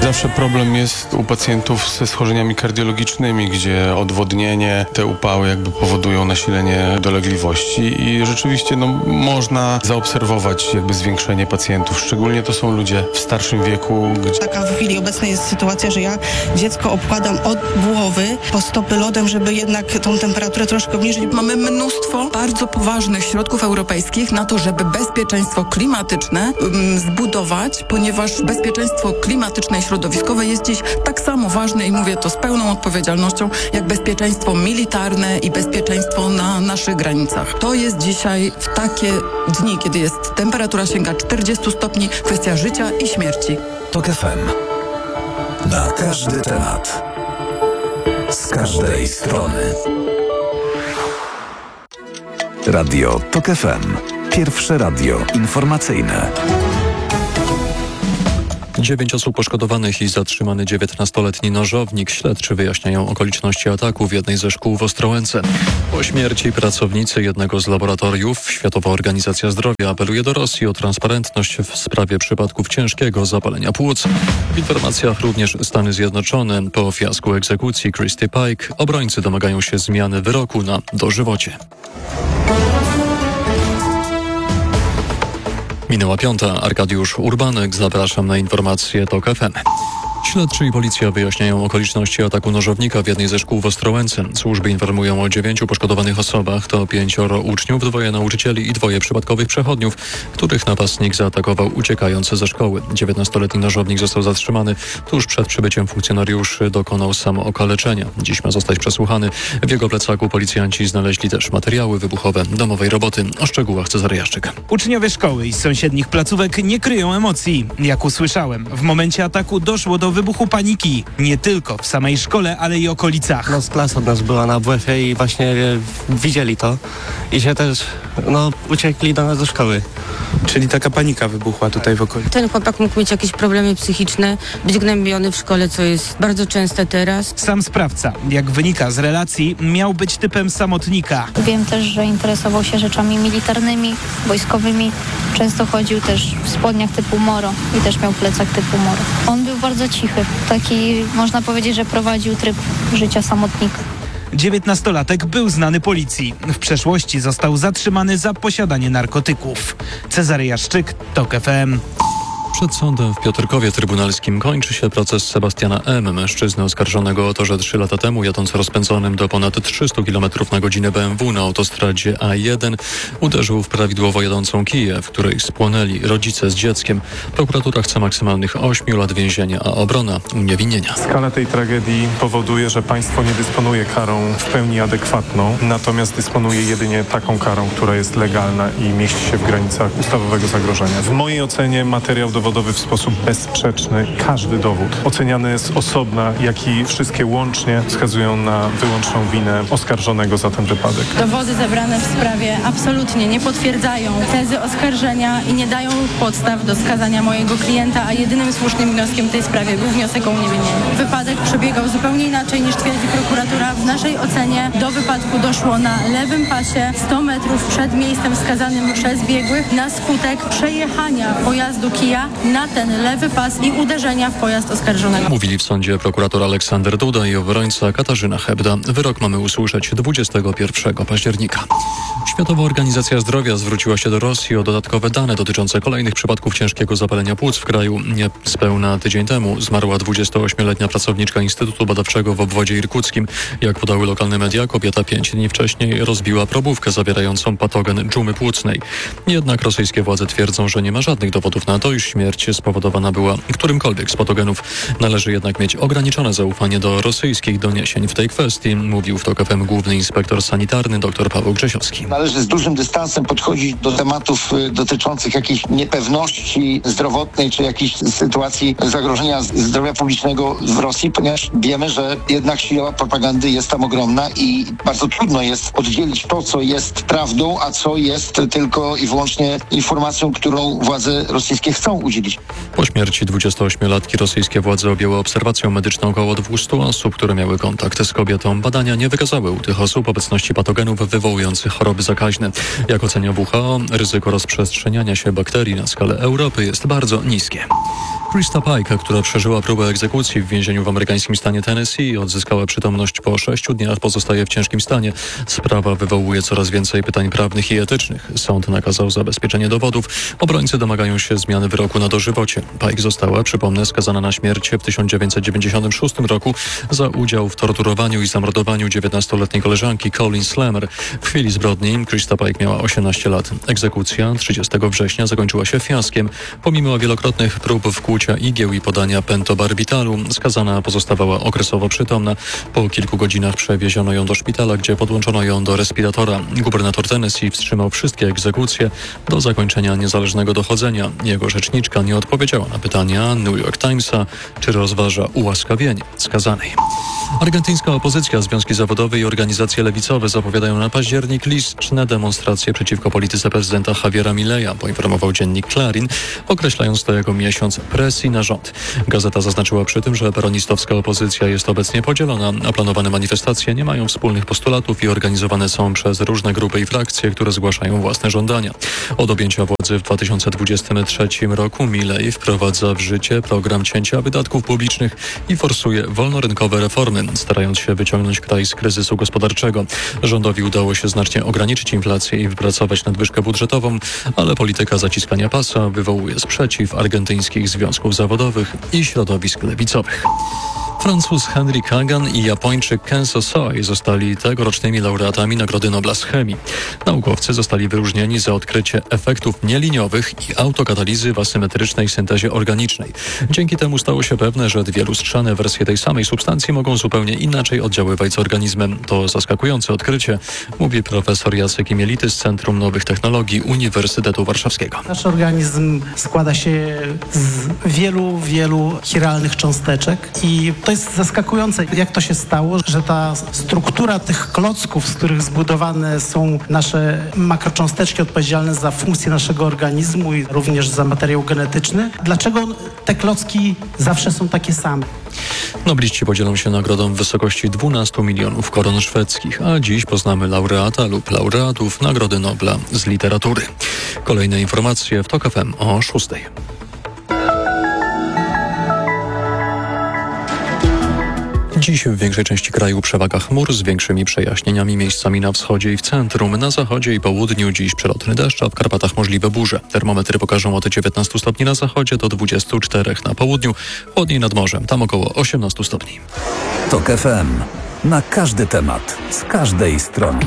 Zawsze problem jest u pacjentów ze schorzeniami kardiologicznymi, gdzie odwodnienie, te upały jakby powodują nasilenie dolegliwości i rzeczywiście można zaobserwować jakby zwiększenie pacjentów. Szczególnie to są ludzie w starszym wieku. Taka w chwili obecnej jest sytuacja, że ja dziecko obkładam od głowy po stopy lodem, żeby jednak tą temperaturę troszkę obniżyć. Mamy mnóstwo bardzo poważnych środków europejskich na to, żeby bezpieczeństwo klimatyczne zbudować, ponieważ bezpieczeństwo klimatyczne i środowiskowe jest dziś tak samo ważne i mówię to z pełną odpowiedzialnością, jak bezpieczeństwo militarne i bezpieczeństwo na naszych granicach. To jest dzisiaj w takie dni, kiedy temperatura sięga 40 stopni, kwestia życia i śmierci. TOK FM. Na każdy temat. Z każdej strony. Radio TOK FM. Pierwsze radio informacyjne. 9 osób poszkodowanych i zatrzymany 19-letni nożownik. Śledczy wyjaśniają okoliczności ataku w jednej ze szkół w Ostrołęce. Po śmierci pracownicy jednego z laboratoriów Światowa Organizacja Zdrowia apeluje do Rosji o transparentność w sprawie przypadków ciężkiego zapalenia płuc. W informacjach również Stany Zjednoczone. Po fiasku egzekucji Christy Pike obrońcy domagają się zmiany wyroku na dożywocie. Minęła 5. Arkadiusz Urbanek. Zapraszam na informacje TOK FM. Śledczy i policja wyjaśniają okoliczności ataku nożownika w jednej ze szkół w Ostrołęce. Służby informują o 9 poszkodowanych osobach. To 5 uczniów, 2 nauczycieli i 2 przypadkowych przechodniów, których napastnik zaatakował uciekając ze szkoły. 19-letni nożownik został zatrzymany. Tuż przed przybyciem funkcjonariuszy dokonał samookaleczenia. Dziś ma zostać przesłuchany. W jego plecaku policjanci znaleźli też materiały wybuchowe domowej roboty. O szczegółach Cezary Jaszczyk. Uczniowie szkoły i z sąsiednich placówek nie kryją emocji. Jak usłyszałem, w momencie ataku doszło do wybuchu paniki. Nie tylko w samej szkole, ale i okolicach. Z klasy od nas była na WF-ie i właśnie widzieli to i się też uciekli do nas do szkoły. Czyli taka panika wybuchła tutaj w okolicy. Ten chłopak mógł mieć jakieś problemy psychiczne, być gnębiony w szkole, co jest bardzo częste teraz. Sam sprawca, jak wynika z relacji, miał być typem samotnika. Wiem też, że interesował się rzeczami militarnymi, wojskowymi. Często chodził też w spodniach typu Moro i też miał plecak typu Moro. On był bardzo cichy. Taki, można powiedzieć, że prowadził tryb życia samotnika. 19-latek był znany policji. W przeszłości został zatrzymany za posiadanie narkotyków. Cezary Jaszczyk, TOK FM. Przed sądem w Piotrkowie Trybunalskim kończy się proces Sebastiana M., mężczyzny oskarżonego o to, że 3 lata temu, jadąc rozpędzonym do ponad 300 km na godzinę BMW na autostradzie A1, uderzył w prawidłowo jadącą Kiję, w której spłonęli rodzice z dzieckiem. Prokuratura chce maksymalnych 8 lat więzienia, a obrona uniewinnienia. Skala tej tragedii powoduje, że państwo nie dysponuje karą w pełni adekwatną, natomiast dysponuje jedynie taką karą, która jest legalna i mieści się w granicach ustawowego zagrożenia. W mojej ocenie materiał dowodowy w sposób bezsprzeczny. Każdy dowód oceniany jest osobna, jak i wszystkie łącznie wskazują na wyłączną winę oskarżonego za ten wypadek. Dowody zebrane w sprawie absolutnie nie potwierdzają tezy oskarżenia i nie dają podstaw do skazania mojego klienta, a jedynym słusznym wnioskiem w tej sprawie był wniosek o uniewinnienie. Wypadek przebiegał zupełnie inaczej niż twierdzi prokuratura. W naszej ocenie do wypadku doszło na lewym pasie 100 metrów przed miejscem wskazanym przez biegłych na skutek przejechania pojazdu Kia na ten lewy pas i uderzenia w pojazd oskarżonego. Mówili w sądzie prokurator Aleksander Duda i obrońca Katarzyna Hebda. Wyrok mamy usłyszeć 21 października. Światowa Organizacja Zdrowia zwróciła się do Rosji o dodatkowe dane dotyczące kolejnych przypadków ciężkiego zapalenia płuc w kraju. Niespełna tydzień temu zmarła 28-letnia pracowniczka Instytutu Badawczego w obwodzie irkuckim. Jak podały lokalne media, kobieta 5 dni wcześniej rozbiła probówkę zawierającą patogen dżumy płucnej. Jednak rosyjskie władze twierdzą, że nie ma żadnych dowodów na to, iż śmierć spowodowana była którymkolwiek z patogenów. Należy jednak mieć ograniczone zaufanie do rosyjskich doniesień w tej kwestii, mówił w TOK FM główny inspektor sanitarny dr Paweł Grzesiowski. Należy z dużym dystansem podchodzić do tematów dotyczących jakiejś niepewności zdrowotnej czy jakiejś sytuacji zagrożenia zdrowia publicznego w Rosji, ponieważ wiemy, że jednak siła propagandy jest tam ogromna i bardzo trudno jest oddzielić to, co jest prawdą, a co jest tylko i wyłącznie informacją, którą władze rosyjskie chcą udzielić. Po śmierci 28-latki rosyjskie władze objęły obserwacją medyczną około 200 osób, które miały kontakt z kobietą. Badania nie wykazały u tych osób obecności patogenów wywołujących choroby zakaźne zakaźny. Jak ocenia WHO, ryzyko rozprzestrzeniania się bakterii na skalę Europy jest bardzo niskie. Krista Pike, która przeżyła próbę egzekucji w więzieniu w amerykańskim stanie Tennessee i odzyskała przytomność po 6 dniach, pozostaje w ciężkim stanie. Sprawa wywołuje coraz więcej pytań prawnych i etycznych. Sąd nakazał zabezpieczenie dowodów. Obrońcy domagają się zmiany wyroku na dożywocie. Pike została, przypomnę, skazana na śmierć w 1996 roku za udział w torturowaniu i zamordowaniu 19-letniej koleżanki Colleen Slammer. W chwili zbrodni Krista Pike miała 18 lat. Egzekucja 30 września zakończyła się fiaskiem. Pomimo wielokrotnych prób wkłucia igieł i podania pentobarbitalu, skazana pozostawała okresowo przytomna. Po kilku godzinach przewieziono ją do szpitala, gdzie podłączono ją do respiratora. Gubernator Tennessee wstrzymał wszystkie egzekucje do zakończenia niezależnego dochodzenia. Jego rzeczniczka nie odpowiedziała na pytania New York Timesa, czy rozważa ułaskawienie skazanej. Argentyńska opozycja, związki zawodowe i organizacje lewicowe zapowiadają na październik liczne demonstracje przeciwko polityce prezydenta Javiera Mileya, poinformował dziennik Clarín, określając to jako miesiąc presji na rząd. Gazeta zaznaczyła przy tym, że peronistowska opozycja jest obecnie podzielona, a planowane manifestacje nie mają wspólnych postulatów i organizowane są przez różne grupy i frakcje, które zgłaszają własne żądania. Od objęcia władzy w 2023 roku Milei wprowadza w życie program cięcia wydatków publicznych i forsuje wolnorynkowe reformy, starając się wyciągnąć kraj z kryzysu gospodarczego. Rządowi udało się znacznie ograniczyć inflację i wypracować nadwyżkę budżetową, ale polityka zaciskania pasa wywołuje sprzeciw argentyńskich związków zawodowych i środowisk lewicowych. Francuz Henry Kagan i Japończyk Ken Sosai zostali tegorocznymi laureatami Nagrody Nobla z chemii. Naukowcy zostali wyróżnieni za odkrycie efektów nieliniowych i autokatalizy w asymetrycznej syntezie organicznej. Dzięki temu stało się pewne, że dwie lustrzane wersje tej samej substancji mogą zupełnie inaczej oddziaływać z organizmem. To zaskakujące odkrycie, mówi profesor Jacek Imielity z Centrum Nowych Technologii Uniwersytetu Warszawskiego. Nasz organizm składa się z wielu chiralnych cząsteczek i to jest zaskakujące, jak to się stało, że ta struktura tych klocków, z których zbudowane są nasze makrocząsteczki odpowiedzialne za funkcję naszego organizmu i również za materiał genetyczny, dlaczego te klocki zawsze są takie same? Nobliści podzielą się nagrodą w wysokości 12 milionów koron szwedzkich, a dziś poznamy laureata lub laureatów Nagrody Nobla z literatury. Kolejne informacje w TOK FM o 6. Dziś w większej części kraju przewaga chmur z większymi przejaśnieniami miejscami na wschodzie i w centrum. Na zachodzie i południu dziś przelotny deszcz, a w Karpatach możliwe burze. Termometry pokażą od 19 stopni na zachodzie do 24 na południu, chłodniej nad morzem, tam około 18 stopni. TOK FM. Na każdy temat, z każdej strony.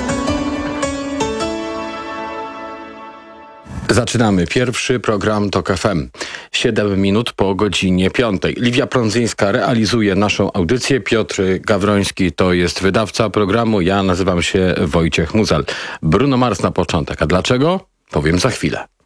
Zaczynamy pierwszy program TOK FM. 7 minut po godzinie 5. Liwia Prądzyńska realizuje naszą audycję. Piotr Gawroński to jest wydawca programu. Ja nazywam się Wojciech Muzal. Bruno Mars na początek. A dlaczego? Powiem za chwilę.